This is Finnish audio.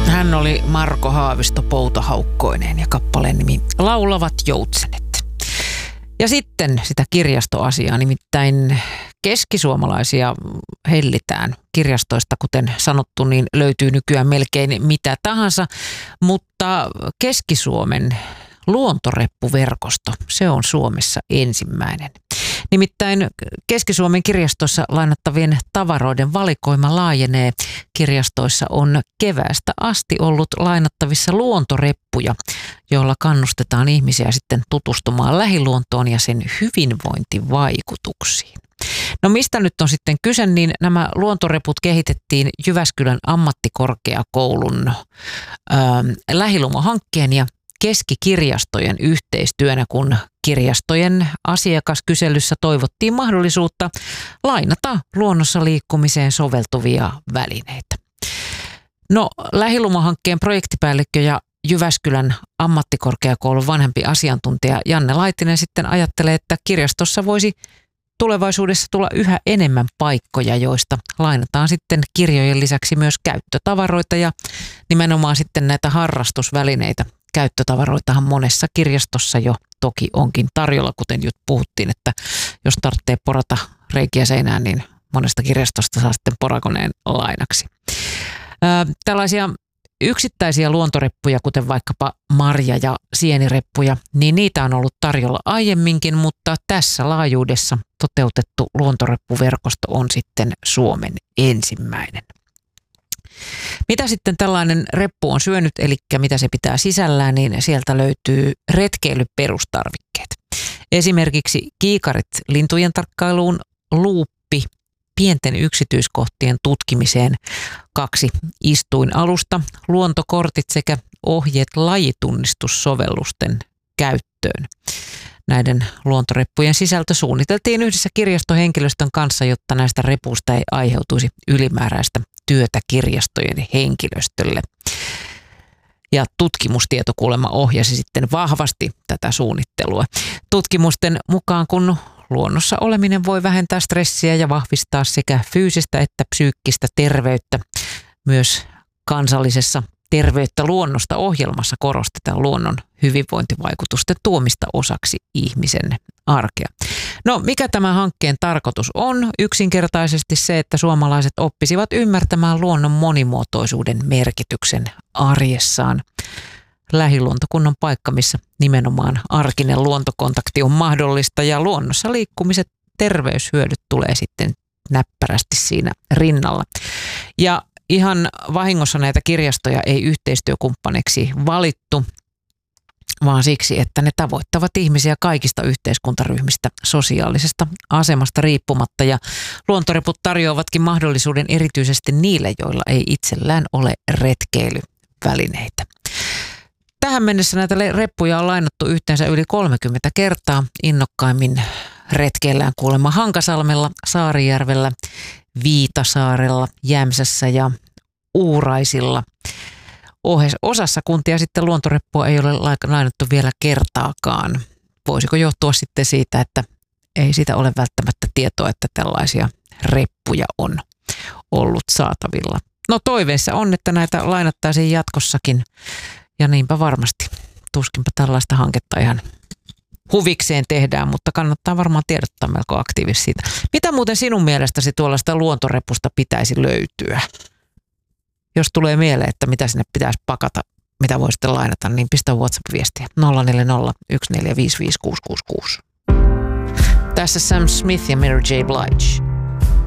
Hän oli Marko Haavisto Poutahaukkoineen ja kappaleen nimi Laulavat joutsenet. Ja sitten sitä kirjastoasiaa, nimittäin keskisuomalaisia hellitään kirjastoista, kuten sanottu, niin löytyy nykyään melkein mitä tahansa, mutta Keski-Suomen luontoreppuverkosto, se on Suomessa ensimmäinen. Nimittäin Keski-Suomen kirjastossa lainattavien tavaroiden valikoima laajenee. Kirjastoissa on keväästä asti ollut lainattavissa luontoreppuja, joilla kannustetaan ihmisiä sitten tutustumaan lähiluontoon ja sen hyvinvointivaikutuksiin. No mistä nyt on sitten kyse, niin nämä luontoreput kehitettiin Jyväskylän ammattikorkeakoulun lähilumohankkeen ja Keskikirjastojen yhteistyönä, kun kirjastojen asiakaskyselyssä toivottiin mahdollisuutta lainata luonnossa liikkumiseen soveltuvia välineitä. No, lähilumohankkeen projektipäällikkö ja Jyväskylän ammattikorkeakoulun vanhempi asiantuntija Janne Laitinen sitten ajattelee, että kirjastossa voisi tulevaisuudessa tulla yhä enemmän paikkoja, joista lainataan sitten kirjojen lisäksi myös käyttötavaroita ja nimenomaan sitten näitä harrastusvälineitä. Käyttötavaroitahan monessa kirjastossa jo toki onkin tarjolla, kuten nyt puhuttiin, että jos tarvitsee porata reikiä seinään, niin monesta kirjastosta saa sitten porakoneen lainaksi. Tällaisia yksittäisiä luontoreppuja, kuten vaikkapa marja- ja sienireppuja, niin niitä on ollut tarjolla aiemminkin, mutta tässä laajuudessa toteutettu luontoreppuverkosto on sitten Suomen ensimmäinen. Mitä sitten tällainen reppu on syönyt, eli mitä se pitää sisällään, niin sieltä löytyy retkeilyperustarvikkeet. Esimerkiksi kiikarit lintujen tarkkailuun, luuppi pienten yksityiskohtien tutkimiseen, 2 istuinalusta, luontokortit sekä ohjeet lajitunnistussovellusten käyttöön. Näiden luontoreppujen sisältö suunniteltiin yhdessä kirjastohenkilöstön kanssa, jotta näistä repuista ei aiheutuisi ylimääräistä työtä kirjastojen henkilöstölle. Ja tutkimustietokuulemma ohjasi sitten vahvasti tätä suunnittelua. Tutkimusten mukaan, kun luonnossa oleminen voi vähentää stressiä ja vahvistaa sekä fyysistä että psyykkistä terveyttä, myös kansallisessa Terveyttä luonnosta -ohjelmassa korostetaan luonnon hyvinvointivaikutusten tuomista osaksi ihmisen arkea. No, mikä tämän hankkeen tarkoitus on? Yksinkertaisesti se, että suomalaiset oppisivat ymmärtämään luonnon monimuotoisuuden merkityksen arjessaan. Lähiluontokunnan paikka, missä nimenomaan arkinen luontokontakti on mahdollista ja luonnossa liikkumiset terveyshyödyt tulee sitten näppärästi siinä rinnalla. Ja ihan vahingossa näitä kirjastoja ei yhteistyökumppaneiksi valittu, vaan siksi, että ne tavoittavat ihmisiä kaikista yhteiskuntaryhmistä sosiaalisesta asemasta riippumatta. Ja luontoreput tarjoavatkin mahdollisuuden erityisesti niille, joilla ei itsellään ole retkeilyvälineitä. Tähän mennessä näitä reppuja on lainattu yhteensä yli 30 kertaa, innokkaimmin retkeillään kuulemma Hankasalmella, Saarijärvellä, Viitasaarella, Jämsässä ja Uuraisilla. Osassa kuntia sitten luontoreppua ei ole lainattu vielä kertaakaan. Voisiko johtua sitten siitä, että ei siitä ole välttämättä tietoa, että tällaisia reppuja on ollut saatavilla. No, toiveissa on, että näitä lainattaisiin jatkossakin ja niinpä varmasti. Tuskinpä tällaista hanketta ihan huvikseen tehdään, mutta kannattaa varmaan tiedottaa melko aktiivisesti siitä. Mitä muuten sinun mielestäsi tuollaista luontorepusta pitäisi löytyä? Jos tulee mieleen, että mitä sinne pitäisi pakata, mitä voi sitten lainata, niin pistä WhatsApp-viestiä 040 1455666. Tässä Sam Smith ja Mary J. Blige.